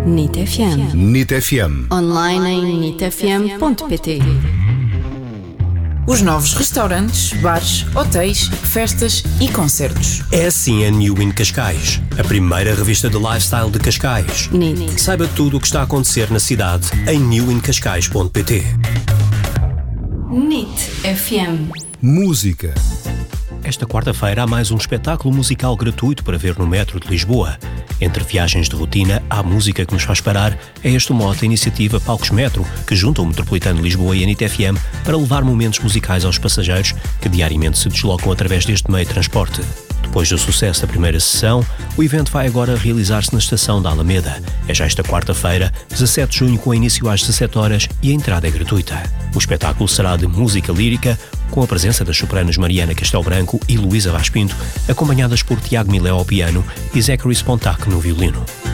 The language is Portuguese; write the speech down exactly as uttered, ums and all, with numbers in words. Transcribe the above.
NIT F M. NIT F M. Online em nit f m ponto p t. Os novos restaurantes, bares, hotéis, festas e concertos. É assim a New in Cascais, a primeira revista de lifestyle de Cascais. NIT. Saiba tudo o que está a acontecer na cidade em new in cascais ponto p t. NIT F M. Música. Esta quarta-feira há mais um espetáculo musical gratuito para ver no metro de Lisboa. Entre viagens de rotina, há música que nos faz parar. É este o mote da iniciativa Palcos Metro, que junta o Metropolitano de Lisboa e a NIT F M para levar momentos musicais aos passageiros que diariamente se deslocam através deste meio de transporte. Depois do sucesso da primeira sessão, o evento vai agora realizar-se na estação da Alameda. É já esta quarta-feira, dezassete de junho, com início às dezassete horas e a entrada é gratuita. O espetáculo será de música lírica, com a presença das sopranos Mariana Castelo Branco e Luísa Vaz Pinto, acompanhadas por Tiago Miléo ao piano e Zachary Spontac no violino.